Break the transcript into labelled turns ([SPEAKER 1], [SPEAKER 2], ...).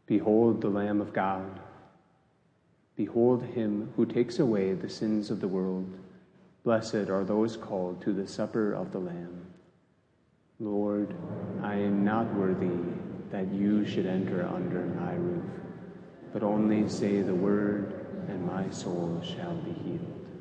[SPEAKER 1] Behold the Lamb of God. Behold him who takes away the sins of the world. Blessed are those called to the supper of the Lamb. Lord, I am not worthy that you should enter under my roof, but only say the word, and my soul shall be healed.